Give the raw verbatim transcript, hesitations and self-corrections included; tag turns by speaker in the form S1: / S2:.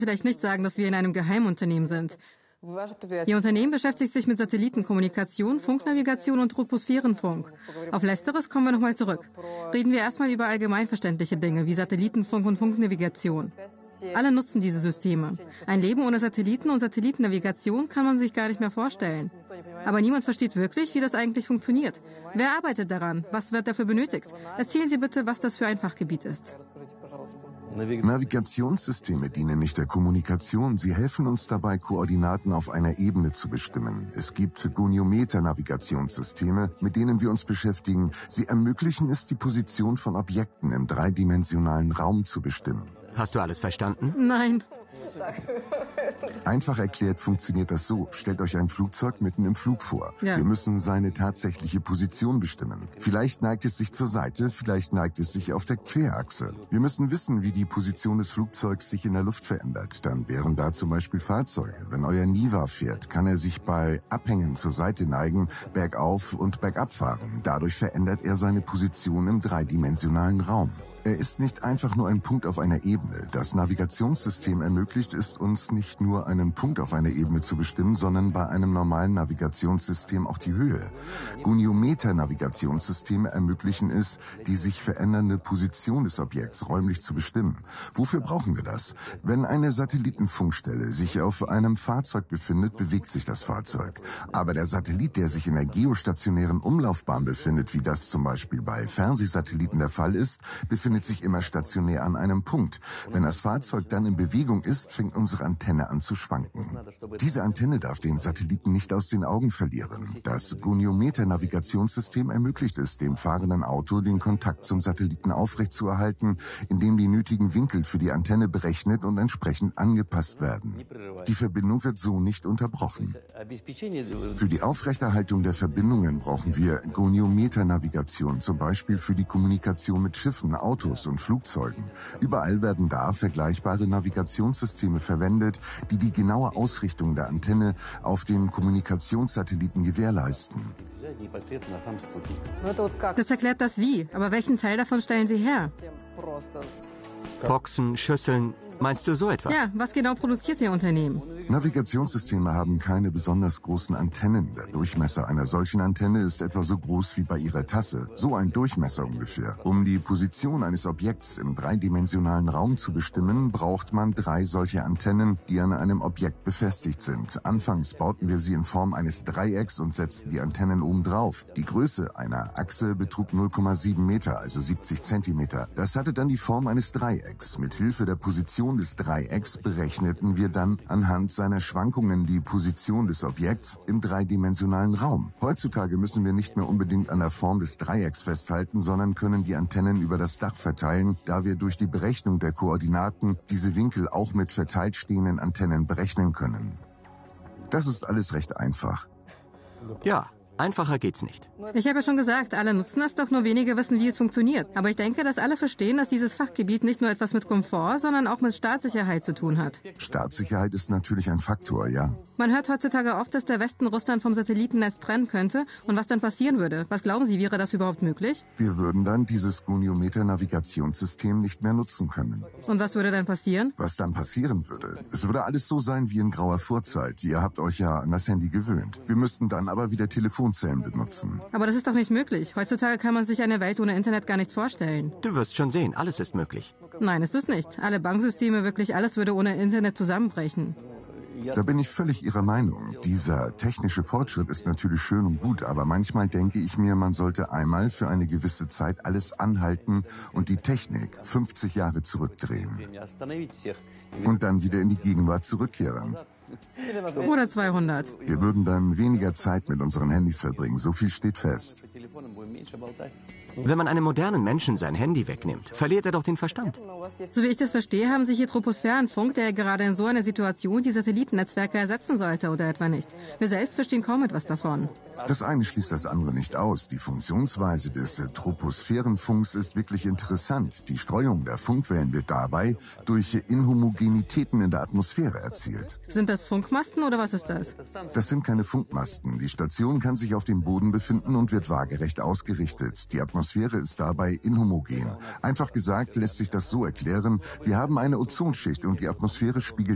S1: vielleicht nicht sagen, dass wir in einem Geheimunternehmen sind. Ihr Unternehmen beschäftigt sich mit Satellitenkommunikation, Funknavigation und Troposphärenfunk. Auf Letzteres kommen wir nochmal zurück. Reden wir erstmal über allgemeinverständliche Dinge wie Satellitenfunk und Funknavigation. Alle nutzen diese Systeme. Ein Leben ohne Satelliten und Satellitennavigation kann man sich gar nicht mehr vorstellen. Aber niemand versteht wirklich, wie das eigentlich funktioniert. Wer arbeitet daran? Was wird dafür benötigt? Erzählen Sie bitte, was das für ein Fachgebiet ist.
S2: Navigationssysteme dienen nicht der Kommunikation. Sie helfen uns dabei, Koordinaten auf einer Ebene zu bestimmen. Es gibt Goniometer-Navigationssysteme, mit denen wir uns beschäftigen. Sie ermöglichen es, die Position von Objekten im dreidimensionalen Raum zu bestimmen.
S3: Hast du alles verstanden?
S1: Nein.
S2: Einfach erklärt funktioniert das so. Stellt euch ein Flugzeug mitten im Flug vor.
S1: Ja.
S2: Wir müssen seine tatsächliche Position bestimmen. Vielleicht neigt es sich zur Seite, vielleicht neigt es sich auf der Querachse. Wir müssen wissen, wie die Position des Flugzeugs sich in der Luft verändert. Dann wären da zum Beispiel Fahrzeuge. Wenn euer Niva fährt, kann er sich bei Abhängen zur Seite neigen, bergauf und bergab fahren. Dadurch verändert er seine Position im dreidimensionalen Raum. Er ist nicht einfach nur ein Punkt auf einer Ebene. Das Navigationssystem ermöglicht es uns nicht nur einen Punkt auf einer Ebene zu bestimmen, sondern bei einem normalen Navigationssystem auch die Höhe. Goniometer-Navigationssysteme ermöglichen es, die sich verändernde Position des Objekts räumlich zu bestimmen. Wofür brauchen wir das? Wenn eine Satellitenfunkstelle sich auf einem Fahrzeug befindet, bewegt sich das Fahrzeug. Aber der Satellit, der sich in der geostationären Umlaufbahn befindet, wie das zum Beispiel bei Fernsehsatelliten der Fall ist, befindet sich immer stationär an einem Punkt. Wenn das Fahrzeug dann in Bewegung ist, fängt unsere Antenne an zu schwanken. Diese Antenne darf den Satelliten nicht aus den Augen verlieren. Das Goniometer-Navigationssystem ermöglicht es, dem fahrenden Auto den Kontakt zum Satelliten aufrechtzuerhalten, indem die nötigen Winkel für die Antenne berechnet und entsprechend angepasst werden. Die Verbindung wird so nicht unterbrochen. Für die Aufrechterhaltung der Verbindungen brauchen wir Goniometer-Navigation, zum Beispiel für die Kommunikation mit Schiffen, Autos und Flugzeugen. Überall werden da vergleichbare Navigationssysteme verwendet, die die genaue Ausrichtung der Antenne auf den Kommunikationssatelliten gewährleisten.
S1: Das erklärt das Wie, aber welchen Teil davon stellen Sie her?
S3: Boxen, Schüsseln, meinst du so etwas?
S1: Ja, was genau produziert Ihr Unternehmen?
S2: Navigationssysteme haben keine besonders großen Antennen. Der Durchmesser einer solchen Antenne ist etwa so groß wie bei Ihrer Tasse. So ein Durchmesser ungefähr. Um die Position eines Objekts im dreidimensionalen Raum zu bestimmen, braucht man drei solche Antennen, die an einem Objekt befestigt sind. Anfangs bauten wir sie in Form eines Dreiecks und setzten die Antennen oben drauf. Die Größe einer Achse betrug null Komma sieben Meter, also siebzig Zentimeter. Das hatte dann die Form eines Dreiecks. Mit Hilfe der Position des Dreiecks berechneten wir dann anhand seiner Schwankungen die Position des Objekts im dreidimensionalen Raum. Heutzutage müssen wir nicht mehr unbedingt an der Form des Dreiecks festhalten, sondern können die Antennen über das Dach verteilen, da wir durch die Berechnung der Koordinaten diese Winkel auch mit verteilt stehenden Antennen berechnen können. Das ist alles recht einfach.
S3: Ja, einfacher geht's nicht.
S1: Ich habe ja schon gesagt, alle nutzen es, doch nur wenige wissen, wie es funktioniert. Aber ich denke, dass alle verstehen, dass dieses Fachgebiet nicht nur etwas mit Komfort, sondern auch mit Staatssicherheit zu tun hat.
S2: Staatssicherheit ist natürlich ein Faktor, ja.
S1: Man hört heutzutage oft, dass der Westen Russland vom Satellitennetz trennen könnte. Und was dann passieren würde? Was glauben Sie, wäre das überhaupt möglich?
S2: Wir würden dann dieses Goniometer-Navigationssystem nicht mehr nutzen können.
S1: Und was würde dann passieren?
S2: Was dann passieren würde? Es würde alles so sein wie in grauer Vorzeit. Ihr habt euch ja an das Handy gewöhnt. Wir müssten dann aber wieder Telefonzellen benutzen.
S1: Aber das ist doch nicht möglich. Heutzutage kann man sich eine Welt ohne Internet gar nicht vorstellen.
S3: Du wirst schon sehen, alles ist möglich.
S1: Nein, es ist nicht. Alle Banksysteme, wirklich alles würde ohne Internet zusammenbrechen.
S2: Da bin ich völlig Ihrer Meinung. Dieser technische Fortschritt ist natürlich schön und gut, aber manchmal denke ich mir, man sollte einmal für eine gewisse Zeit alles anhalten und die Technik fünfzig Jahre zurückdrehen. Und dann wieder in die Gegenwart zurückkehren.
S1: Oder zweihundert.
S2: Wir würden dann weniger Zeit mit unseren Handys verbringen, so viel steht fest.
S3: Wenn man einem modernen Menschen sein Handy wegnimmt, verliert er doch den Verstand.
S1: So wie ich das verstehe, haben Sie hier Troposphärenfunk, der gerade in so einer Situation die Satellitennetzwerke ersetzen sollte, oder etwa nicht? Wir selbst verstehen kaum etwas davon.
S2: Das eine schließt das andere nicht aus. Die Funktionsweise des äh, Troposphärenfunks ist wirklich interessant. Die Streuung der Funkwellen wird dabei durch Inhomogenitäten in der Atmosphäre erzielt.
S1: Sind das Funkmasten oder was ist das?
S2: Das sind keine Funkmasten. Die Station kann sich auf dem Boden befinden und wird waagerecht ausgerichtet. Die Atmosphäre ist dabei inhomogen. Einfach gesagt lässt sich das so erklären: Wir haben eine Ozonschicht und die Atmosphäre spiegelt